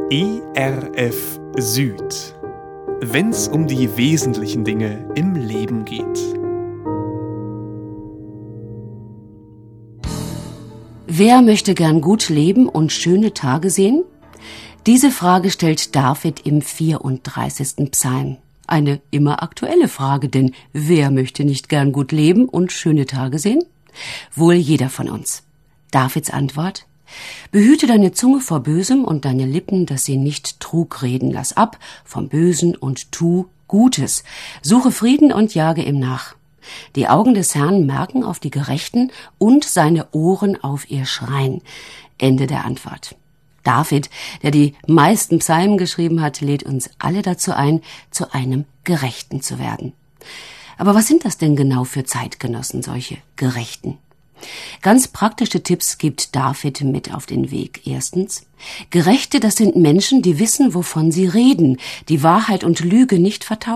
ERF Süd, wenn's um die wesentlichen Dinge im Leben geht. Wer möchte gern gut leben und schöne Tage sehen? Diese Frage stellt David im 34. Psalm. Eine immer aktuelle Frage, denn wer möchte nicht gern gut leben und schöne Tage sehen? Wohl jeder von uns. Davids Antwort: Behüte deine Zunge vor Bösem und deine Lippen, dass sie nicht Trug reden. Lass ab vom Bösen und tu Gutes. Suche Frieden und jage ihm nach. Die Augen des Herrn merken auf die Gerechten und seine Ohren auf ihr Schreien. Ende der Antwort. David, der die meisten Psalmen geschrieben hat, lädt uns alle dazu ein, zu einem Gerechten zu werden. Aber was sind das denn genau für Zeitgenossen, solche Gerechten? Ganz praktische Tipps gibt David mit auf den Weg. Erstens: Gerechte, das sind Menschen, die wissen, wovon sie reden, die Wahrheit und Lüge nicht vertauschen.